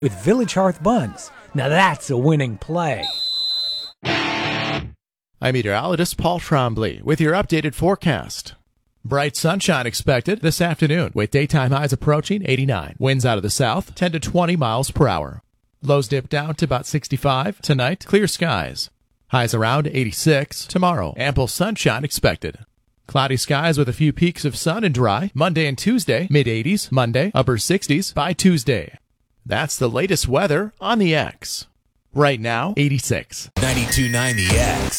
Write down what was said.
with Village Hearth Buns. Now that's a winning play. I'm meteorologist Paul Trombley with your updated forecast. Bright sunshine expected this afternoon with daytime highs approaching 89. Winds out of the south 10 to 20 miles per hour. Lows dip down to about 65. Tonight, clear skies. Highs around 86. Tomorrow, ample sunshine expected. Cloudy skies with a few peaks of sun and dry. Monday and Tuesday, mid-80s. Monday, upper 60s by Tuesday. That's the latest weather on the X. Right now, 86. 92.9 The X.